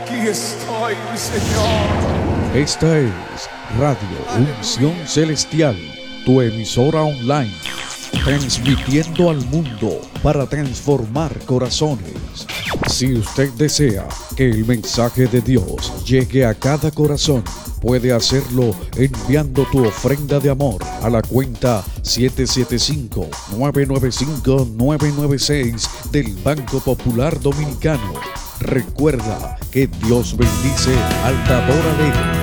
Aquí estoy, Señor. Esta es Radio Unción Celestial, tu emisora online, transmitiendo al mundo para transformar corazones. Si usted desea que el mensaje de Dios llegue a cada corazón, puede hacerlo enviando tu ofrenda de amor a la cuenta 775-995-996 del Banco Popular Dominicano. Recuerda que Dios bendice al dador alegre.